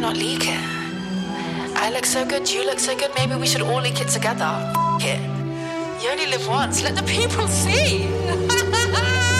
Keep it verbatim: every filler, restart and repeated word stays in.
not leak it? I look so good, you look so good, maybe we should all leak it together. F- it. You only live once, let the people see.